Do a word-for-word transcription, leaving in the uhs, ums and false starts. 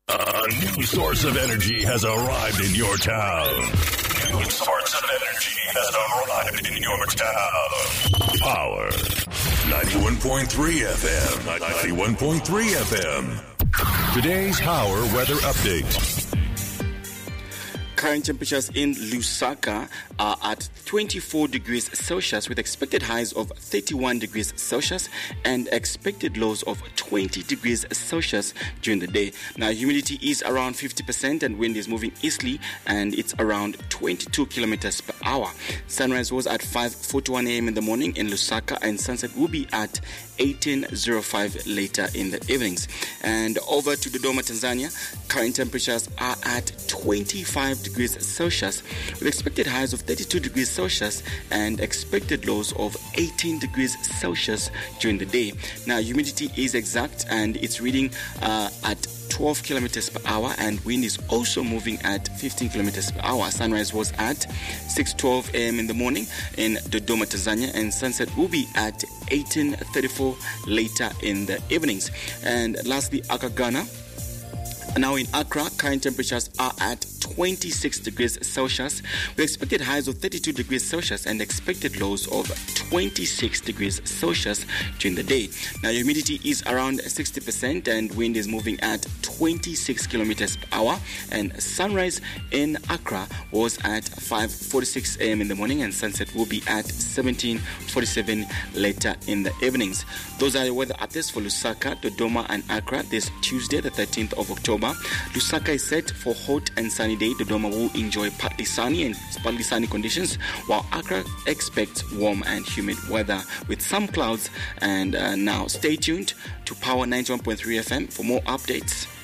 A new source of energy has arrived in your town. New source of energy has arrived in your town. Power. ninety-one point three F M. ninety-one point three F M. Today's Power Weather Update. Current temperatures in Lusaka are at twenty-four degrees Celsius with expected highs of thirty-one degrees Celsius and expected lows of twenty degrees Celsius during the day. Now, humidity is around fifty percent and wind is moving easterly and it's around twenty-two kilometers per hour. Sunrise was at five forty-one a.m. in the morning in Lusaka and sunset will be at eighteen oh five later in the evenings. And over to Dodoma, Tanzania, current temperatures are at twenty-five degrees Celsius with expected highs of thirty-two degrees Celsius and expected lows of eighteen degrees Celsius during the day. Now, humidity is exact and it's reading uh, at twelve kilometers per hour and wind is also moving at fifteen kilometers per hour. Sunrise was at six twelve a.m. in the morning in Dodoma, Tanzania, and sunset will be at eighteen thirty-four later in the evenings. And lastly, Accra, Ghana. Now in Accra, current temperatures are at twenty-six degrees Celsius with expected highs of thirty-two degrees Celsius and expected lows of twenty-six degrees Celsius during the day. Now, humidity is around sixty percent and wind is moving at twenty-six kilometers per hour. And sunrise in Accra was at five forty-six a.m. in the morning and sunset will be at seventeen forty-seven later in the evenings. Those are the weather updates for Lusaka, Dodoma, and Accra this Tuesday, the thirteenth of October. Lusaka is set for hot and sunny day. Dodoma will enjoy partly sunny and partly sunny conditions, while Accra expects warm and humid weather with some clouds. And uh, now stay tuned to Power ninety-one point three F M for more updates.